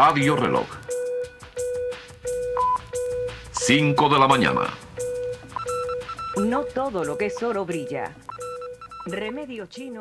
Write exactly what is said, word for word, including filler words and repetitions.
Radio Reloj. cinco de la mañana. No todo lo que es oro brilla. Remedio Chino.